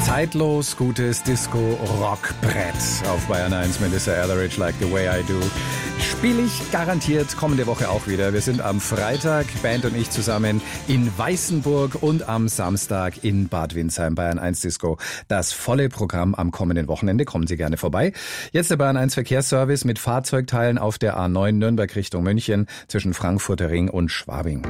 Zeitlos gutes Disco-Rock-Brett auf Bayern 1. Melissa Etheridge, Like the Way I Do. Spiele ich garantiert kommende Woche auch wieder. Wir sind am Freitag, Band und ich zusammen in Weißenburg und am Samstag in Bad Windsheim. Bayern 1 Disco. Das volle Programm am kommenden Wochenende. Kommen Sie gerne vorbei. Jetzt der Bayern 1 Verkehrsservice mit Fahrzeugteilen auf der A9 Nürnberg Richtung München zwischen Frankfurter Ring und Schwabing.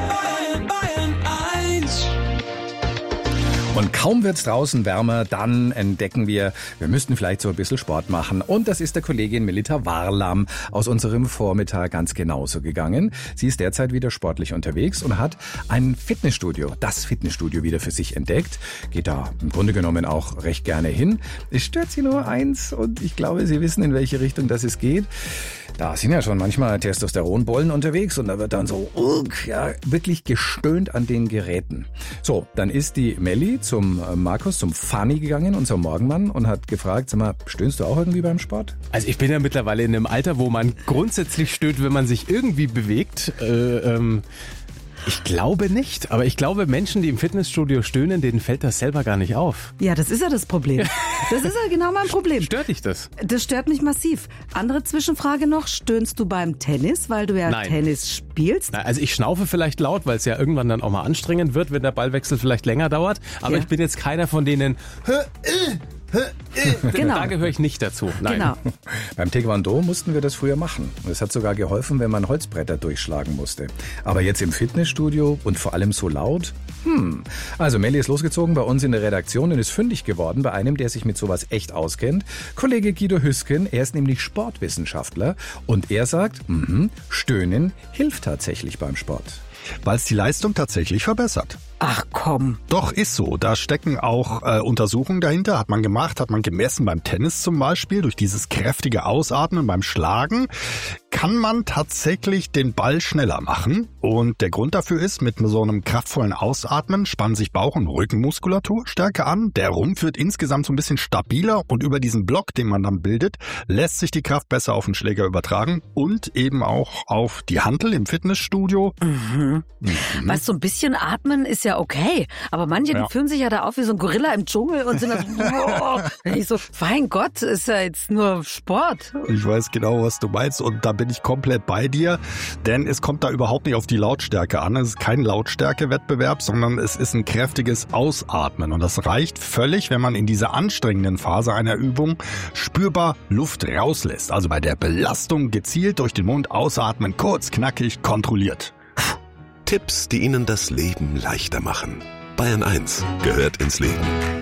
Und kaum wird's draußen wärmer, dann entdecken wir müssten vielleicht so ein bisschen Sport machen. Und das ist der Kollegin Melita Warlam aus unserem Vormittag ganz genauso gegangen. Sie ist derzeit wieder sportlich unterwegs und hat ein Fitnessstudio, das Fitnessstudio wieder für sich entdeckt. Geht da im Grunde genommen auch recht gerne hin. Es stört sie nur eins und ich glaube, Sie wissen, in welche Richtung das es geht. Da sind ja schon manchmal Testosteronbollen unterwegs und da wird dann so wirklich gestöhnt an den Geräten. So, dann ist die Melli zum Markus, zum Fanny gegangen, unser Morgenmann, und hat gefragt, sag mal, stöhnst du auch irgendwie beim Sport? Also ich bin ja mittlerweile in einem Alter, wo man grundsätzlich stöhnt, wenn man sich irgendwie bewegt. Ich glaube nicht, aber ich glaube, Menschen, die im Fitnessstudio stöhnen, denen fällt das selber gar nicht auf. Ja, das ist ja das Problem. Das ist ja genau mein Problem. Stört dich das? Das stört mich massiv. Andere Zwischenfrage noch, stöhnst du beim Tennis, weil du ja Nein. Tennis spielst? Na, also ich schnaufe vielleicht laut, weil es ja irgendwann dann auch mal anstrengend wird, wenn der Ballwechsel vielleicht länger dauert. Aber ich bin jetzt keiner von denen... Genau. Da gehöre ich nicht dazu. Nein. Genau. Beim Taekwondo mussten wir das früher machen. Es hat sogar geholfen, wenn man Holzbretter durchschlagen musste. Aber jetzt im Fitnessstudio und vor allem so laut? Also Melli ist losgezogen bei uns in der Redaktion und ist fündig geworden bei einem, der sich mit sowas echt auskennt. Kollege Guido Hüsken, er ist nämlich Sportwissenschaftler und er sagt, Stöhnen hilft tatsächlich beim Sport. Weil es die Leistung tatsächlich verbessert. Ach komm. Doch, ist so. Da stecken auch Untersuchungen dahinter. Hat man gemacht, hat man gemessen beim Tennis zum Beispiel. Durch dieses kräftige Ausatmen beim Schlagen kann man tatsächlich den Ball schneller machen. Und der Grund dafür ist, mit so einem kraftvollen Ausatmen spannen sich Bauch- und Rückenmuskulatur stärker an. Der Rumpf wird insgesamt so ein bisschen stabiler und über diesen Block, den man dann bildet, lässt sich die Kraft besser auf den Schläger übertragen und eben auch auf die Hantel im Fitnessstudio. Weißt du, so ein bisschen atmen ist ja okay, aber manche die fühlen sich ja da auf wie so ein Gorilla im Dschungel und sind dann so, ich so, mein Gott, ist ja jetzt nur Sport. Ich weiß genau, was du meinst und da bin ich komplett bei dir, denn es kommt da überhaupt nicht auf die Lautstärke an. Es ist kein Lautstärkewettbewerb, sondern es ist ein kräftiges Ausatmen und das reicht völlig, wenn man in dieser anstrengenden Phase einer Übung spürbar Luft rauslässt. Also bei der Belastung gezielt durch den Mund ausatmen, kurz, knackig, kontrolliert. Tipps, die Ihnen das Leben leichter machen. Bayern 1 gehört ins Leben.